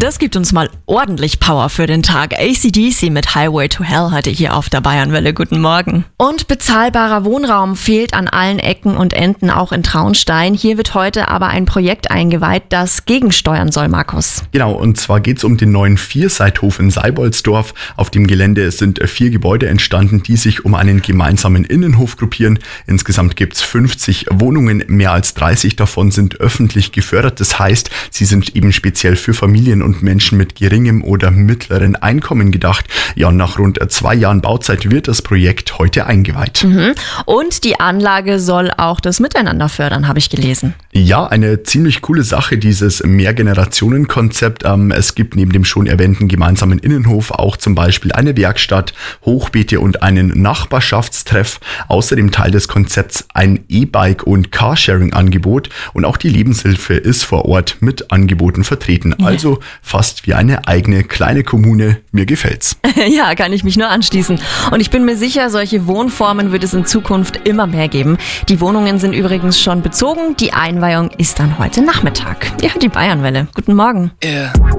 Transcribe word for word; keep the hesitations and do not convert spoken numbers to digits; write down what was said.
Das gibt uns mal ordentlich Power für den Tag. A C D C mit Highway to Hell hatte hier auf der Bayernwelle. Guten Morgen. Und bezahlbarer Wohnraum fehlt an allen Ecken und Enden, auch in Traunstein. Hier wird heute aber ein Projekt eingeweiht, das gegensteuern soll, Markus. Genau, und zwar geht es um den neuen Vierseithof in Seiboldsdorf. Auf dem Gelände sind vier Gebäude entstanden, die sich um einen gemeinsamen Innenhof gruppieren. Insgesamt gibt es fünfzig Wohnungen, mehr als dreißig davon sind öffentlich gefördert. Das heißt, sie sind eben speziell für Familien und Menschen mit geringem oder mittleren Einkommen gedacht. Ja, und nach rund zwei Jahren Bauzeit wird das Projekt heute eingeweiht. Mhm. Und die Anlage soll auch das Miteinander fördern, habe ich gelesen. Ja, eine ziemlich coole Sache, dieses Mehrgenerationen-Konzept. Ähm, es gibt neben dem schon erwähnten gemeinsamen Innenhof auch zum Beispiel eine Werkstatt, Hochbeete und einen Nachbarschaftstreff. Außerdem Teil des Konzepts ein E-Bike- und Carsharing-Angebot und auch die Lebenshilfe ist vor Ort mit Angeboten vertreten. Ja. Also fast wie eine eigene kleine Kommune. Mir gefällt's. Ja, kann ich mich nur anschließen. Und ich bin mir sicher, solche Wohnformen wird es in Zukunft immer mehr geben. Die Wohnungen sind übrigens schon bezogen. Die Einweihung ist dann heute Nachmittag. Ja, die Bayernwelle. Guten Morgen. Yeah.